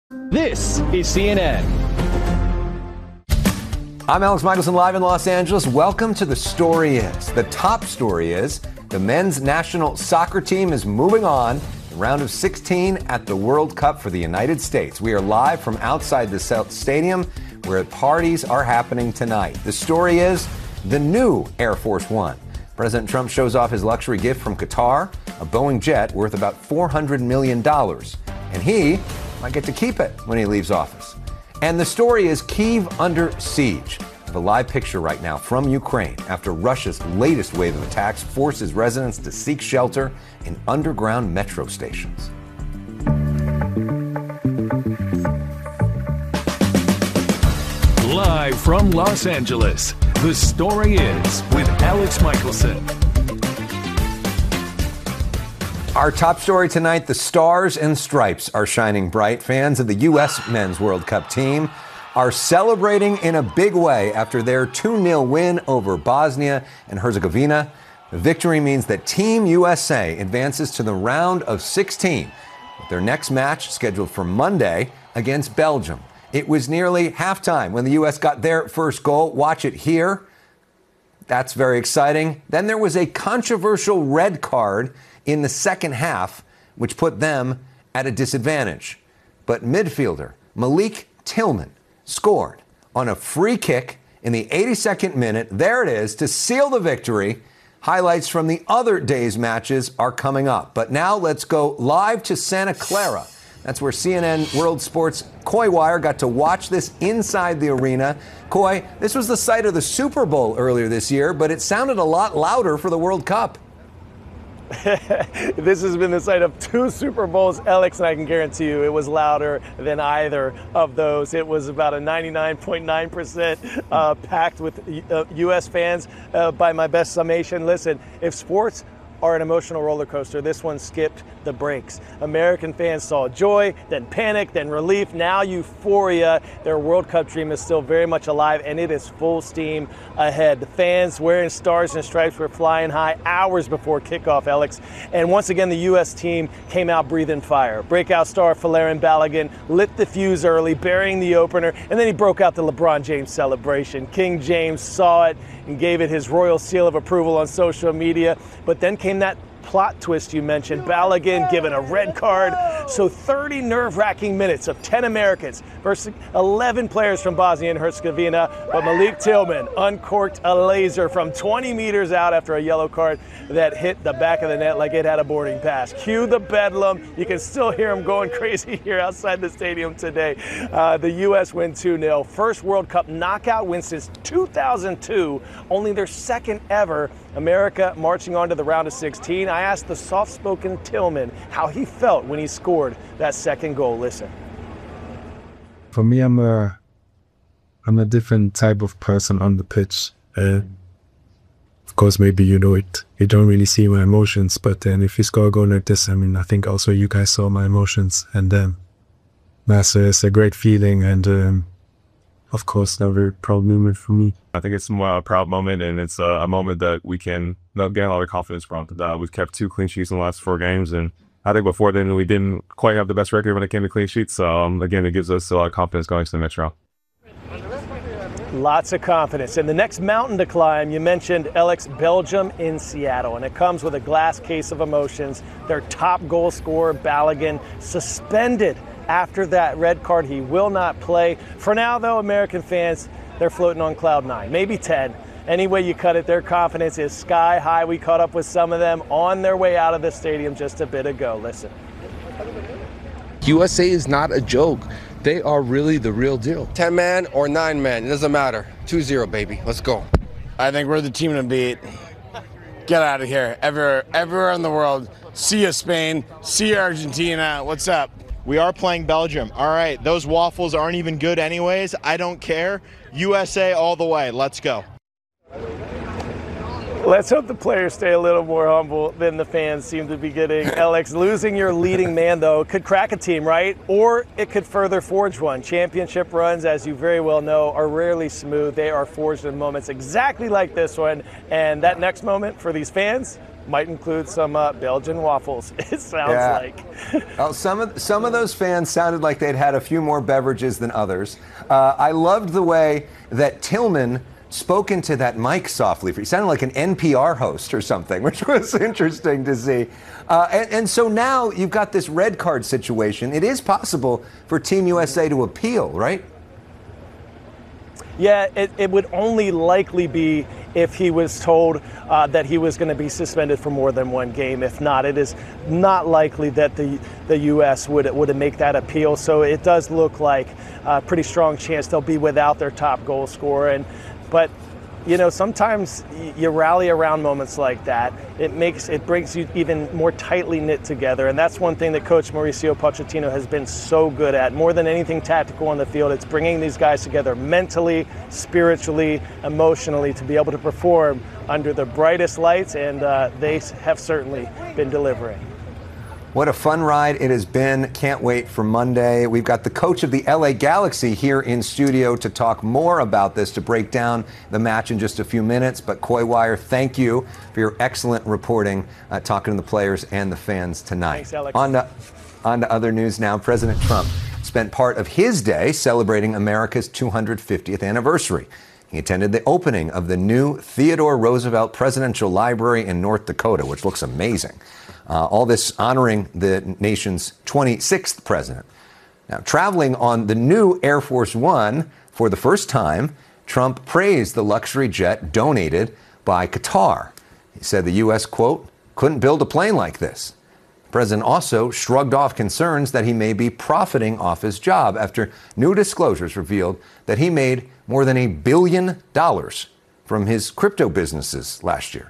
This is CNN. I'm Alex Michelson, live in Los Angeles. Welcome to The Story Is. The top story is the men's national soccer team is moving on to round of 16 at the World Cup for the United States. We are live from outside the stadium where parties are happening tonight. The story is the new Air Force One. President Trump shows off his luxury gift from Qatar, a Boeing jet worth about $400 million. And he might get to keep it when he leaves office. And the story is Kyiv under siege. We have a live picture right now from Ukraine after Russia's latest wave of attacks forces residents to seek shelter in underground metro stations. Live from Los Angeles, The Story Is with Alex Michelson. Our top story tonight, the Stars and Stripes are shining bright. Fans of the U.S. Men's World Cup team are celebrating in a big way after their 2-0 win over Bosnia and Herzegovina. The victory means that Team USA advances to the round of 16, with their next match scheduled for Monday against Belgium. It was nearly halftime when the U.S. got their first goal. Watch it here. That's very exciting. Then there was a controversial red card in the second half, which put them at a disadvantage. But midfielder Malik Tillman scored on a free kick in the 82nd minute. There it is to seal the victory. Highlights from the other day's matches are coming up. But now let's go live to Santa Clara. That's where CNN World Sports Coy Wire got to watch this inside the arena. Coy, this was the site of the Super Bowl earlier this year, but it sounded a lot louder for the World Cup. This has been the site of 2 Super Bowls, Alex, and I can guarantee you it was louder than either of those. It was about a 99.9% packed with U.S. fans by my best summation. Listen, if sports are an emotional roller coaster, this one skipped the brakes. American fans saw joy, then panic, then relief, now euphoria. Their World Cup dream is still very much alive, and it is full steam ahead. The fans wearing Stars and Stripes were flying high hours before kickoff, Alex. And once again, the U.S. team came out breathing fire. Breakout star Folarin Balogun lit the fuse early, burying the opener, and then he broke out the LeBron James celebration. King James saw it and gave it his royal seal of approval on social media. But then came that plot twist you mentioned, Balogun given a red card. So 30 nerve-wracking minutes of 10 Americans versus 11 players from Bosnia and Herzegovina. But Malik Tillman uncorked a laser from 20 meters out after a yellow card that hit the back of the net like it had a boarding pass. Cue the bedlam. You can still hear him going crazy here outside the stadium today. The U.S. win 2-0. First World Cup knockout win since 2002. Only their second ever. America marching on to the round of 16. I asked the soft-spoken Tillman how he felt when he scored that second goal. Listen. For me, I'm a different type of person on the pitch. Of course, maybe you know it. You don't really see my emotions, but then if you score a goal like this, I mean, I think also you guys saw my emotions, and it's a great feeling, and of course, a very proud moment for me. I think it's more a proud moment, and it's a moment that we can gain a lot of confidence from. We've kept 2 clean sheets in the last 4 games, and I think before then we didn't quite have the best record when it came to clean sheets. So again, it gives us a lot of confidence going to the next round. Lots of confidence. And the next mountain to climb, you mentioned Alex, Belgium in Seattle, and it comes with a glass case of emotions. Their top goal scorer, Balogun, suspended after that red card. He will not play. For now, though, American fans, they're floating on cloud 9, maybe 10. Any way you cut it, their confidence is sky high. We caught up with some of them on their way out of the stadium just a bit ago. Listen. USA is not a joke. They are really the real deal. 10-man or 9-man, it doesn't matter. 2-0, baby. Let's go. I think we're the team to beat. Get out of here. Everywhere in the world. See you, Spain. See you, Argentina. What's up? We are playing Belgium. All right, those waffles aren't even good anyways. I don't care. USA all the way. Let's go. Let's hope the players stay a little more humble than the fans seem to be getting. Alex, losing your leading man, though, could crack a team, right? Or it could further forge one. Championship runs, as you very well know, are rarely smooth. They are forged in moments exactly like this one. And that next moment for these fans, Might include some Belgian waffles, it sounds like. Oh, some of those fans sounded like they'd had a few more beverages than others. I loved the way that Tillman spoke into that mic softly. He sounded like an NPR host or something, which was interesting to see. And so now you've got this red card situation. It is possible for Team USA to appeal, right? Yeah, it would only likely be if he was told that he was going to be suspended for more than one game. If not, it is not likely that the U.S. would make that appeal. So it does look like a pretty strong chance they'll be without their top goal scorer. But you know, sometimes you rally around moments like that. It brings you even more tightly knit together. And that's one thing that Coach Mauricio Pochettino has been so good at. More than anything tactical on the field, it's bringing these guys together mentally, spiritually, emotionally to be able to perform under the brightest lights. And they have certainly been delivering. What a fun ride it has been. Can't wait for Monday. We've got the coach of the LA Galaxy here in studio to talk more about this, to break down the match in just a few minutes. But Coy Wire, thank you for your excellent reporting, talking to the players and the fans tonight. Thanks, Alex. On to other news now. President Trump spent part of his day celebrating America's 250th anniversary. He attended the opening of the new Theodore Roosevelt Presidential Library in North Dakota, which looks amazing. All this honoring the nation's 26th president. Now, traveling on the new Air Force One for the first time, Trump praised the luxury jet donated by Qatar. He said the U.S., quote, couldn't build a plane like this. The president also shrugged off concerns that he may be profiting off his job after new disclosures revealed that he made more than $1 billion from his crypto businesses last year.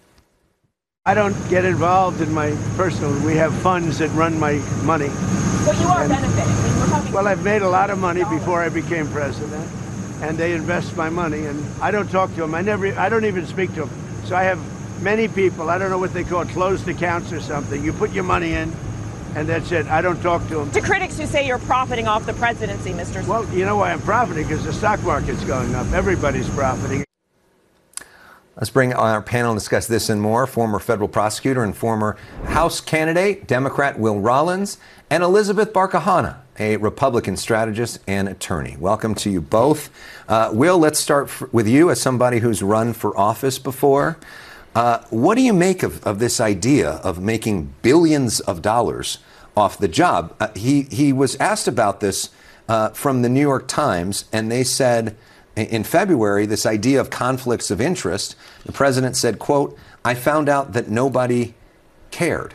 I don't get involved in my personal. We have funds that run my money. But you are benefiting. Well, I've made a lot of money before I became president, and they invest my money, and I don't talk to them. I don't even speak to them. So I have many people. I don't know what they call it, closed accounts or something. You put your money in, and that's it. I don't talk to them. To critics who say you're profiting off the presidency, Mr. Well, you know why I'm profiting? Because the stock market's going up. Everybody's profiting. Let's bring our panel and discuss this and more. Former federal prosecutor and former House candidate, Democrat Will Rollins, and Elizabeth Barkahana, a Republican strategist and attorney. Welcome to you both. Will, let's start with you as somebody who's run for office before. What do you make of this idea of making billions of dollars off the job? He was asked about this from the New York Times, and they said, in February, this idea of conflicts of interest, the president said, quote, I found out that nobody cared.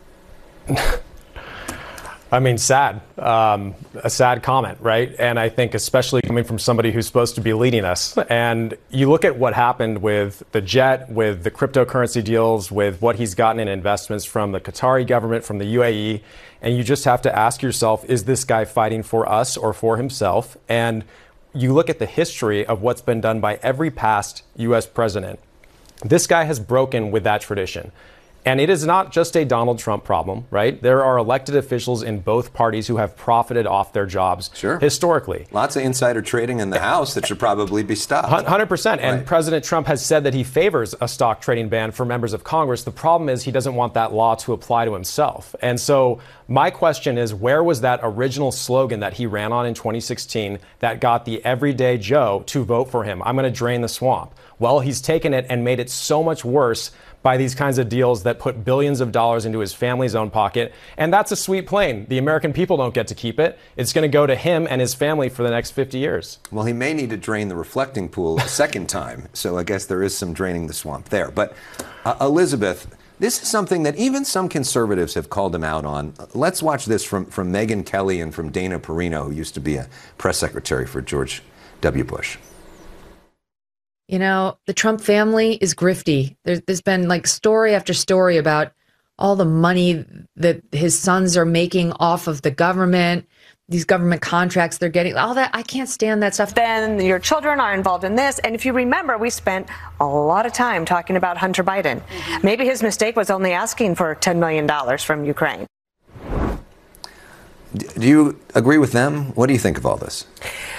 I mean, sad. A sad comment, right? And I think especially coming from somebody who's supposed to be leading us. And you look at what happened with the jet, with the cryptocurrency deals, with what he's gotten in investments from the Qatari government, from the UAE. And you just have to ask yourself, is this guy fighting for us or for himself? And you look at the history of what's been done by every past U.S. president. This guy has broken with that tradition. And it is not just a Donald Trump problem, right? There are elected officials in both parties who have profited off their jobs historically. Lots of insider trading in the House that should probably be stopped. 100%. And President Trump has said that he favors a stock trading ban for members of Congress. The problem is he doesn't want that law to apply to himself. And so my question is, where was that original slogan that he ran on in 2016 that got the everyday Joe to vote for him? I'm going to drain the swamp. Well, he's taken it and made it so much worse by these kinds of deals that put billions of dollars into his family's own pocket. And that's a sweet plane. The American people don't get to keep it. It's going to go to him and his family for the next 50 years. Well, he may need to drain the reflecting pool a second time. So I guess there is some draining the swamp there. But Elizabeth, this is something that even some conservatives have called him out on. Let's watch this from Megyn Kelly and from Dana Perino, who used to be a press secretary for George W. Bush. You know, the Trump family is grifty. There's been like story after story about all the money that his sons are making off of the government, these government contracts they're getting, all that. I can't stand that stuff. Then your children are involved in this. And if you remember, we spent a lot of time talking about Hunter Biden. Maybe his mistake was only asking for $10 million from Ukraine. Do you agree with them? What do you think of all this?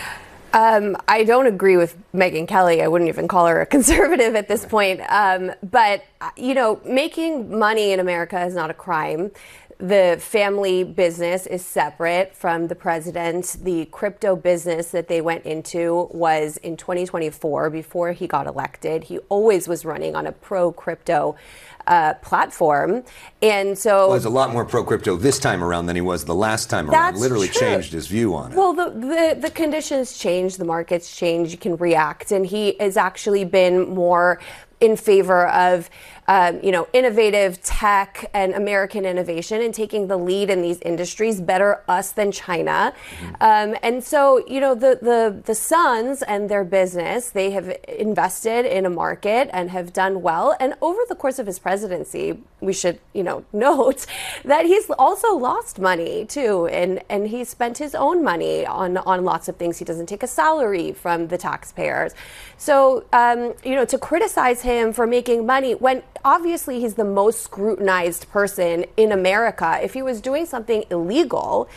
I don't agree with Megyn Kelly. I wouldn't even call her a conservative at this point. But, you know, making money in America is not a crime. The family business is separate from the president. The crypto business that they went into was in 2024, before he got elected. He always was running on a pro-crypto platform. And so was a lot more pro-crypto this time around than he was the last time around. Literally true. Changed his view on it. Well, the conditions change, the markets change, you can react. And he has actually been more in favor of innovative tech and American innovation and taking the lead in these industries, better us than China. And so, you know, the sons and their business, they have invested in a market and have done well. And over the course of his presidency, we should, note that he's also lost money too. And he spent his own money on lots of things. He doesn't take a salary from the taxpayers. So, to criticize him for making money when obviously he's the most scrutinized person in America. If he was doing something illegal,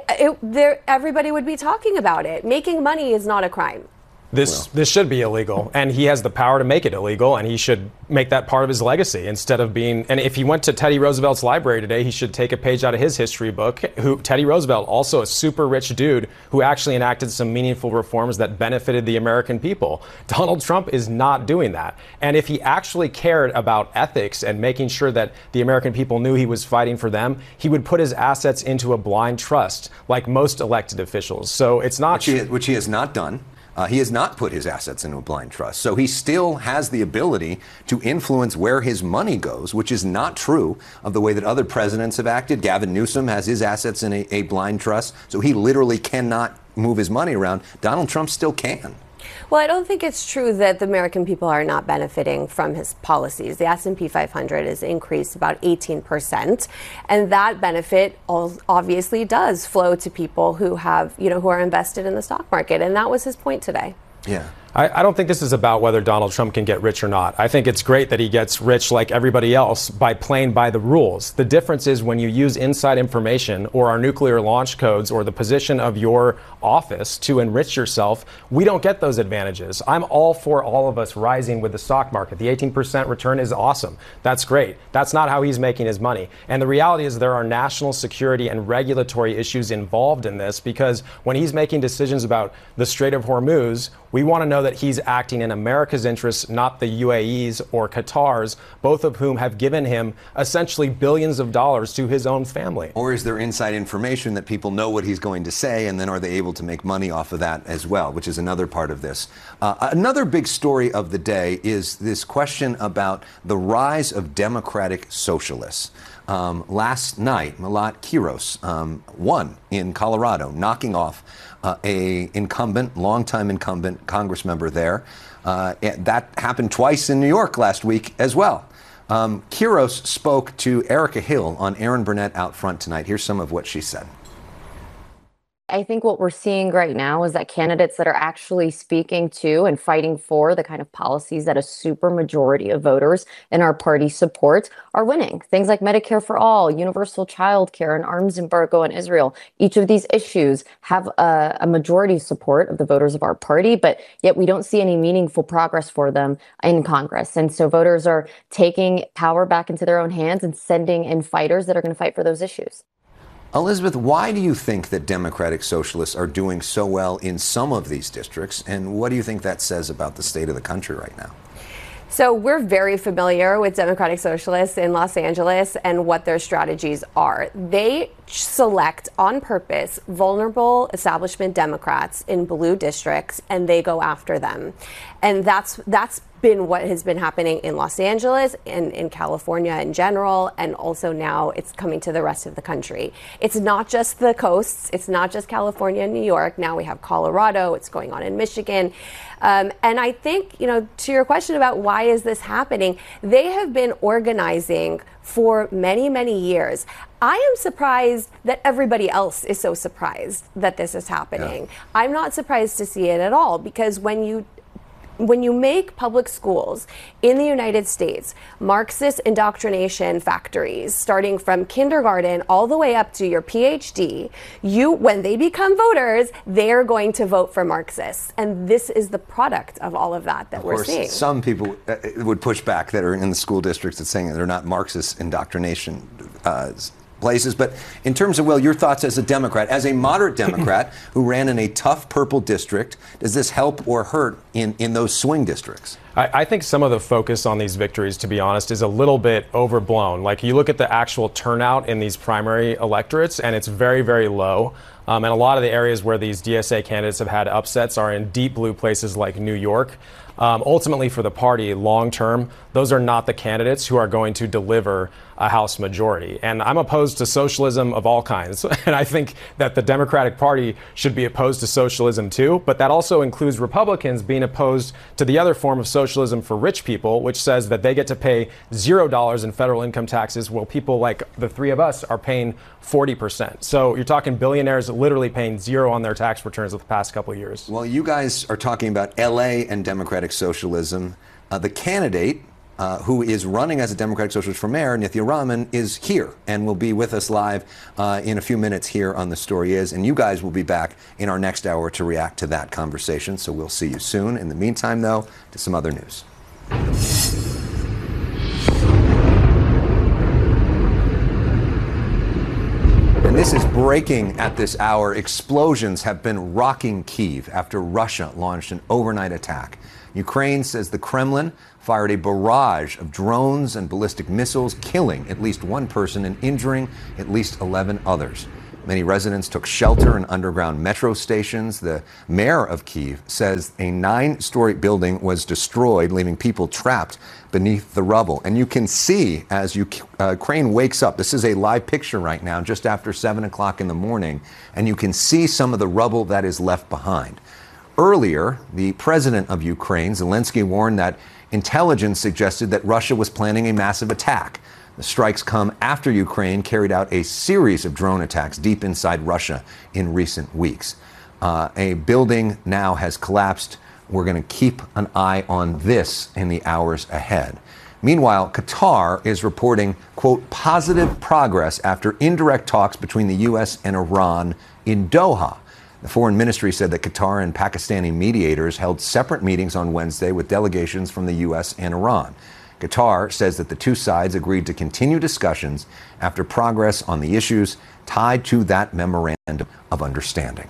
everybody would be talking about it. Making money is not a crime. This should be illegal, and he has the power to make it illegal, and he should make that part of his legacy instead of being. And if he went to Teddy Roosevelt's library today, he should take a page out of his history book. Teddy Roosevelt, also a super rich dude who actually enacted some meaningful reforms that benefited the American people. Donald Trump is not doing that. And if he actually cared about ethics and making sure that the American people knew he was fighting for them, he would put his assets into a blind trust, like most elected officials. So it's not which he has not done. He has not put his assets into a blind trust. So he still has the ability to influence where his money goes, which is not true of the way that other presidents have acted. Gavin Newsom has his assets in a blind trust, so he literally cannot move his money around. Donald Trump still can. Well, I don't think it's true that the American people are not benefiting from his policies. The S&P 500 has increased about 18%, and that benefit obviously does flow to people who have, who are invested in the stock market, and that was his point today. Yeah. I don't think this is about whether Donald Trump can get rich or not. I think it's great that he gets rich like everybody else by playing by the rules. The difference is when you use inside information or our nuclear launch codes or the position of your office to enrich yourself, we don't get those advantages. I'm all for all of us rising with the stock market. The 18% return is awesome. That's great. That's not how he's making his money. And the reality is there are national security and regulatory issues involved in this, because when he's making decisions about the Strait of Hormuz, we want to know that he's acting in America's interests, not the UAE's or Qatar's, both of whom have given him essentially billions of dollars to his own family. Or is there inside information that people know what he's going to say, and then are they able to make money off of that as well, which is another part of this. Another big story of the day is this question about the rise of democratic socialists. Last night, Malat Quiros won in Colorado, knocking off longtime incumbent Congress member there. That happened twice in New York last week as well. Quiros spoke to Erica Hill on Aaron Burnett Out Front tonight. Here's some of what she said. I think what we're seeing right now is that candidates that are actually speaking to and fighting for the kind of policies that a super majority of voters in our party support are winning. Things like Medicare for all, universal child care, and arms embargo in Israel. Each of these issues have a majority support of the voters of our party, but yet we don't see any meaningful progress for them in Congress. And so voters are taking power back into their own hands and sending in fighters that are going to fight for those issues. Elizabeth, why do you think that Democratic Socialists are doing so well in some of these districts? And what do you think that says about the state of the country right now? So we're very familiar with Democratic Socialists in Los Angeles and what their strategies are. They select on purpose vulnerable establishment Democrats in blue districts, and they go after them. And that's been what has been happening in Los Angeles and in California in general, and also now it's coming to the rest of the country. It's not just the coasts, it's not just California and New York. Now we have Colorado, it's going on in Michigan. And I think, to your question about why is this happening, they have been organizing for many, many years. I am surprised that everybody else is so surprised that this is happening. Yeah. I'm not surprised to see it at all, because when you when you make public schools in the United States Marxist indoctrination factories, starting from kindergarten all the way up to your PhD, when they become voters, they're going to vote for Marxists. And this is the product of all of that we're seeing. Some people would push back that are in the school districts that's saying that they're not Marxist indoctrination places. But in terms of, Will, your thoughts as a Democrat, as a moderate Democrat who ran in a tough purple district, does this help or hurt in those swing districts? I think some of the focus on these victories, to be honest, is a little bit overblown. Like, you look at the actual turnout in these primary electorates, and it's very, very low. And a lot of the areas where these DSA candidates have had upsets are in deep blue places like New York. Ultimately, for the party, long term, those are not the candidates who are going to deliver a House majority. And I'm opposed to socialism of all kinds. And I think that the Democratic Party should be opposed to socialism too. But that also includes Republicans being opposed to the other form of socialism for rich people, which says that they get to pay $0 in federal income taxes, while people like the three of us are paying 40%. So you're talking billionaires literally paying zero on their tax returns of the past couple of years. Well, you guys are talking about LA and democratic socialism. The candidate who is running as a Democratic Socialist for mayor, Nithya Raman, is here and will be with us live in a few minutes here on The Story Is. And you guys will be back in our next hour to react to that conversation. So we'll see you soon. In the meantime, though, to some other news. And this is breaking at this hour. Explosions have been rocking Kyiv after Russia launched an overnight attack. Ukraine says the Kremlin fired a barrage of drones and ballistic missiles, killing at least one person and injuring at least 11 others. Many residents took shelter in underground metro stations. The mayor of Kyiv says a 9-story building was destroyed, leaving people trapped beneath the rubble. And you can see as Ukraine wakes up, this is a live picture right now, just after 7 o'clock in the morning, and you can see some of the rubble that is left behind. Earlier, the president of Ukraine, Zelensky, warned that intelligence suggested that Russia was planning a massive attack. The strikes come after Ukraine carried out a series of drone attacks deep inside Russia in recent weeks. A building now has collapsed. We're going to keep an eye on this in the hours ahead. Meanwhile, Qatar is reporting, quote, positive progress after indirect talks between the U.S. and Iran in Doha. The foreign ministry said that Qatar and Pakistani mediators held separate meetings on Wednesday with delegations from the U.S. and Iran. Qatar says that the two sides agreed to continue discussions after progress on the issues tied to that memorandum of understanding.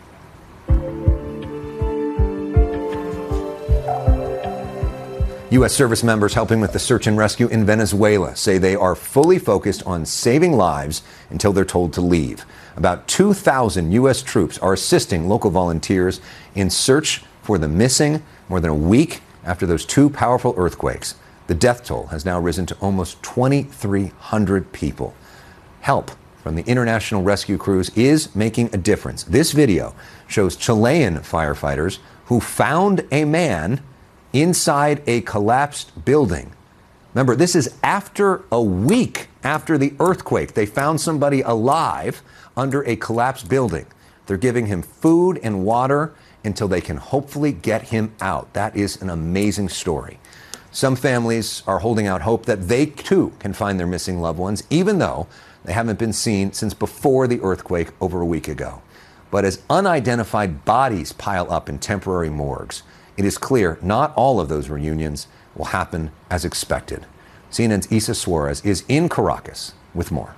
U.S. service members helping with the search and rescue in Venezuela say they are fully focused on saving lives until they're told to leave. About 2,000 U.S. troops are assisting local volunteers in search for the missing more than a week after those two powerful earthquakes. The death toll has now risen to almost 2,300 people. Help from the international rescue crews is making a difference. This video shows Chilean firefighters who found a man inside a collapsed building. Remember, this is after a week after the earthquake. They found somebody alive under a collapsed building. They're giving him food and water until they can hopefully get him out. That is an amazing story. Some families are holding out hope that they too can find their missing loved ones, even though they haven't been seen since before the earthquake over a week ago. But as unidentified bodies pile up in temporary morgues, it is clear not all of those reunions will happen as expected. CNN's Isa Suarez is in Caracas with more.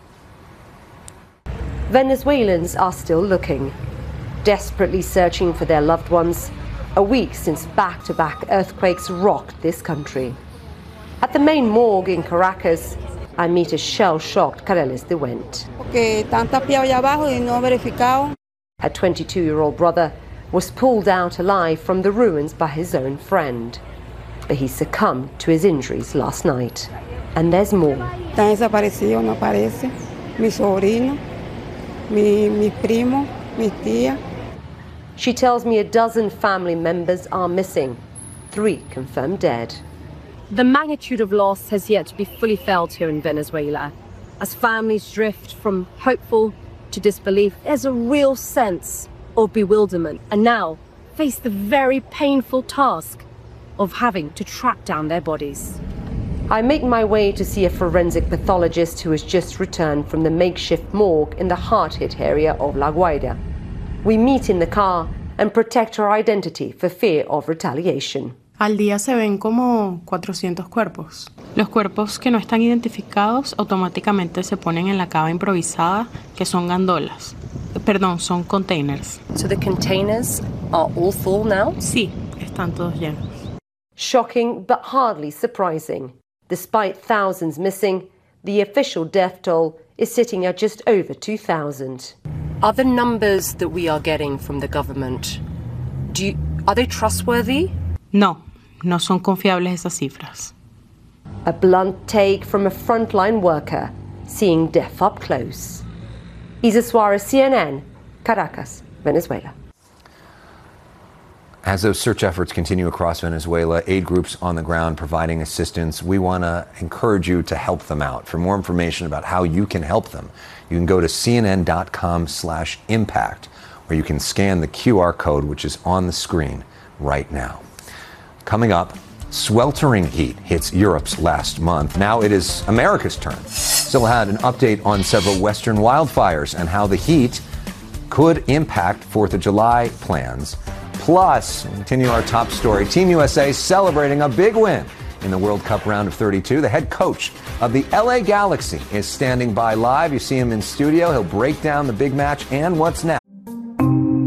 Venezuelans are still looking, desperately searching for their loved ones, a week since back-to-back earthquakes rocked this country. At the main morgue in Caracas, I meet a shell-shocked Careles de Went. Her 22-year-old brother was pulled out alive from the ruins by his own friend, but he succumbed to his injuries last night. And there's more. Están desaparecidos, no aparece. Mi sobrino, mi primo, mi tía. She tells me a dozen family members are missing, 3 confirmed dead. The magnitude of loss has yet to be fully felt here in Venezuela. As families drift from hopeful to disbelief, there's a real sense of bewilderment, and now face the very painful task of having to track down their bodies. I make my way to see a forensic pathologist who has just returned from the makeshift morgue in the hard-hit area of La Guaira. We meet in the car and protect her identity for fear of retaliation. Al día se ven como 400 cuerpos. Los cuerpos que no están identificados automáticamente se ponen en la cava improvisada, que son gandolas. Perdón, son containers. So the containers are all full now? Sí, están todos llenos. Shocking but hardly surprising. Despite thousands missing, the official death toll is sitting at just over 2,000. Are the numbers that we are getting from the government, are they trustworthy? No, no son confiables esas cifras. A blunt take from a frontline worker seeing death up close. Isa Suarez, CNN, Caracas, Venezuela. As those search efforts continue across Venezuela, aid groups on the ground providing assistance, we want to encourage you to help them out. For more information about how you can help them, you can go to cnn.com/impact, or you can scan the QR code, which is on the screen right now. Coming up, sweltering heat hits Europe's last month. Now it is America's turn. Still had an update on several Western wildfires and how the heat could impact 4th of July plans. Plus, continue our top story. Team USA celebrating a big win in the World Cup round of 32. The head coach of the LA Galaxy is standing by live. You see him in studio. He'll break down the big match and what's next.